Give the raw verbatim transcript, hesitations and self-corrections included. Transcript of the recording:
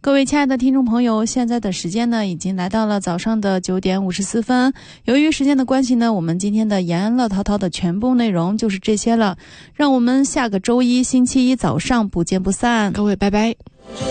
各位亲爱的听众朋友，现在的时间呢已经来到了早上的九点五十四分。由于时间的关系呢，我们今天的延安乐淘淘的全部内容就是这些了。让我们下个周一星期一早上不见不散。 各位拜拜。